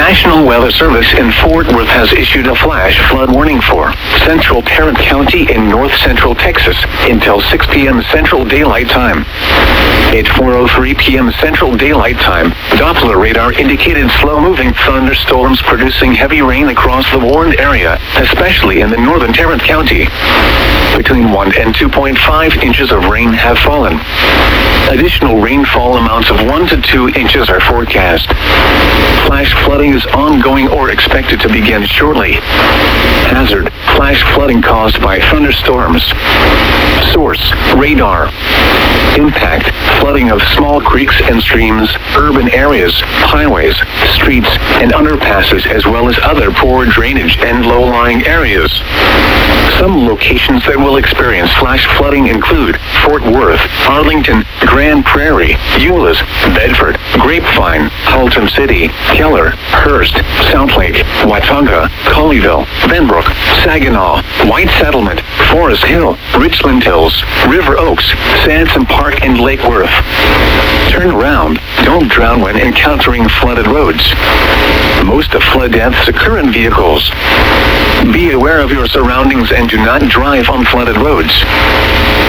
National Weather Service in Fort Worth has issued a flash flood warning for central Tarrant County in north central Texas until 6 p.m. Central Daylight Time. At 4:03 p.m. Central Daylight Time, Doppler radar indicated slow-moving thunderstorms producing heavy rain across the warned area, especially in the northern Tarrant County. Between 1 and 2.5 inches of rain have fallen. Additional rainfall amounts of 1 to 2 inches are forecast. Flash flooding is ongoing or expected to begin shortly. Hazard: flash flooding caused by thunderstorms. Source: radar. Impact: flooding of small creeks and streams, urban areas, highways, streets, and underpasses, as well as other poor drainage and low-lying areas. Some locations that will experience flash flooding include Fort Worth, Arlington, Grand Prairie, Euless, Bedford, Grapevine, Haltom City, Keller, Hearst, Southlake, Watauga, Colleyville, Benbrook, Saginaw, White Settlement, Forest Hill, Richland Hills, River Oaks, Sansom Park, and Lake Worth. Turn around. Don't drown when encountering flooded roads. Most of flood deaths occur in vehicles. Be aware of your surroundings and do not drive on flooded roads.